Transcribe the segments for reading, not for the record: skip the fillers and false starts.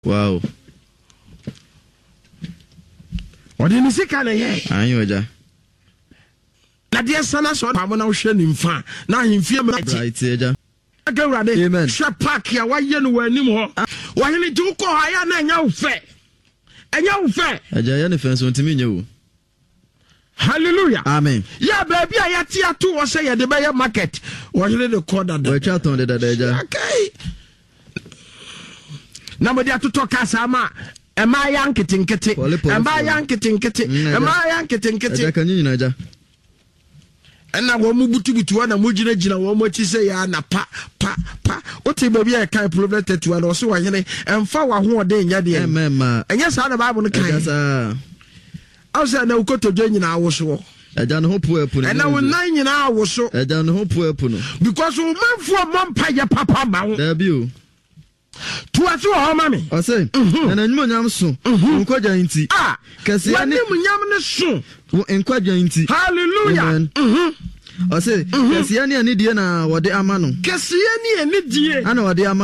Wow. What did you say? Can I hear? I know. Na dear son, so I'm now showing fan. Now in fear, right, Eja. Amen. Shapak ya, why you know anymore? Why you do call I am now fair? And you fair. A giant offense on to me. Hallelujah. Amen. Yeah, baby, I had here too. Was say the buyer market. Was it the corner? We're chat on the okay. Now, we have to talk as Ama. Am I young kitting kitty? Am I young kitting kitty? Am I young kitting kitty? Can you know? And now we move to one and Mujina Jina, what you say, Anna pa. What baby I can't prove that to one or so, and for one day, Yadi, and yes, I have a Bible. I was at no to join in our show. I don't hope we're putting, and I will 9 in our show. I don't hope we're putting, because we went for one pie, Papa Mount. Debut. To us, oh, mammy. I say, and I know I'm soon. Inquajanti. Ah, Cassian, soon. Inquajanti. Hallelujah. I say, Cassian and Indiana, what they are man. Cassian and Nidia. I know what they are man.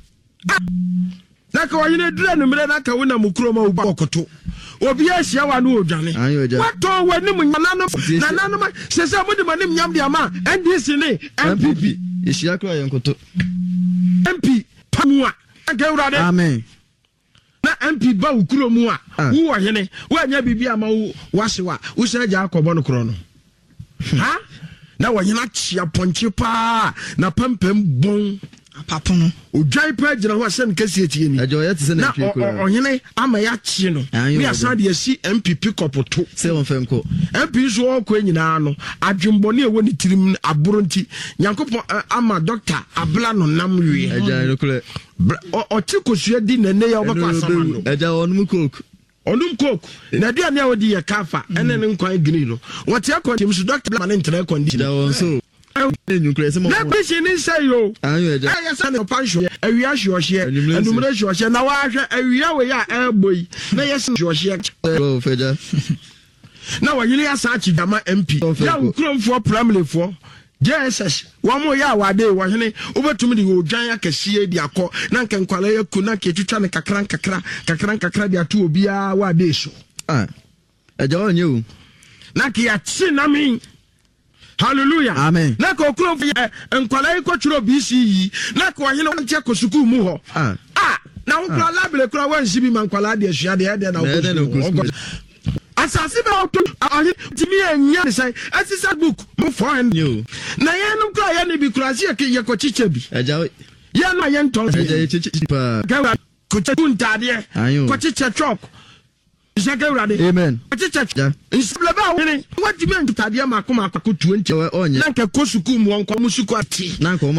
Like I didn't dream that I win a Mukroma Bokoto. Obias Yawanu Johnny. What all when Nanama says I would money Yamdiama and this in MPP. Is she a cry, Uncle MP Pamua. Amen. Na MP ba ukuro mu a wo hene wo anya bibia ma wo wasewa wo sha ja akobo no kro no ha na wo hena chia ponche pa na pampam bon papo no odwan pa gina ho asem kase etie ni ajoya te se na twe ko o hene ama ya chie no we asan de asi MPP kopoto se won femko MP so okwa nyina no adwembone ewo ni tirim aboronti nyankopon ama doctor abla no nam wie ajoya no kule o tikosua di nene ya obakwa asama no ajoya onum coke na dia na wodi ye kafa ene ne nkwan green no what ya kondim so doctor man ntena condition da won so na question ni say yo I say no pancho awia hwohye anumre hwohye na wa hwe awia we ya eboyi na yes hwohye oh feja na wa yini asa chi dama MP ya ukromfo primary fo JSS wamo ya wade wa hene obetumi de odwan akese di akọ na nkenkwala yaku na ketwitwa ne kakran di atu obia wade so eja onye na ki ya chi na mi. Hallelujah. Amen. Na ko kuro nkwala iko churo BCE na ko hene won tie ko suku mu ho. Na nkwala labele kuro wan sibi man kwala de asua de na ko. Asase be auto ahi timi anya ne sai asisa book mo foreign you. Na ye no kuro ye ne bi kuro ase ye ko chiche bi. Eja ye na ye nton. Eja chiche pa. Ga ko chiche ko chiche chok. Amen. Instead what you mean to Tadia Makuma 20 Nanka Kosuku Monko Musukwati Nanko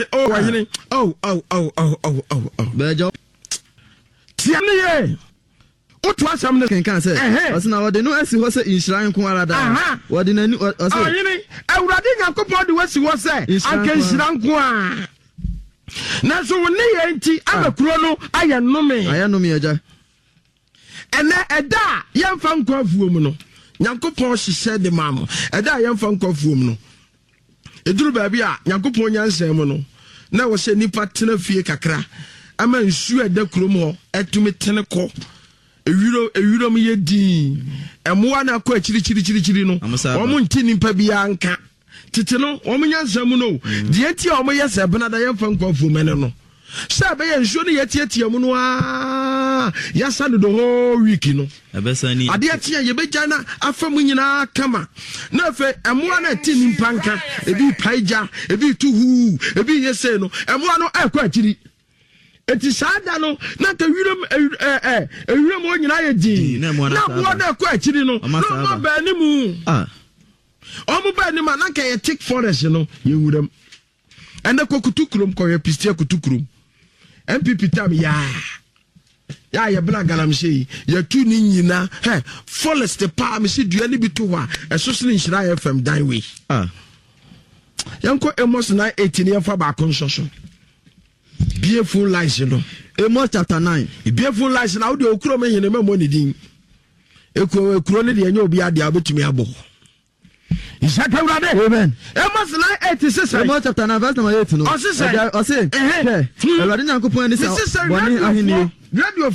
Bejo Tiani. What was some can say? As now they know as he was in Shrine Kuarada. What in a new I would have got the West was say, I can Shrine. Now, so when they ain't I'm a chrono, I am no me. And that young fan cough woman. Yankopon she said the mamma. And that young fan cough woman. A drew baby, Yankopon yan semono. Now was a nipa tina fee kakra. I mean, sure the crumo at to me tenaco. A euro me dean. And one a quite chili no. I'm a woman tinning pabianca. Titano, woman yan semono. The anti or my yes, another young fan cough woman. Sabe and surely yet yamunwa yasanu the whole week no abesani adia ye bejana afamu nyina kama na fe emwa na tini mpanka ebi paija ebi tuhu ebi yese no emwa no akwa akiri eti sada no na ka wiram mo nyina ye din na mo na akwa akiri no no ba ni mu omo ba ni ma na ka ye thick forest no ye wuram enda kokutukrum ko ye pistia kutukrum MPP tam ya ye bla galam sei ya tu ni nyina forest pa me se dua ni bi to wa eso so ni Nhyira FM dan we yanko Amos 9:18 ye fa ba konsoso beautiful lies no Amos chapter 9 beautiful lies na wo de okuro me hene memo ni din ekuro ne de nya obi ade abetumi abo Isaka urade. Amen. Amos 9:86. Amos chapter 9 verse number 8 no. Ose. Urade Nyankopon ani sa boni ahini radio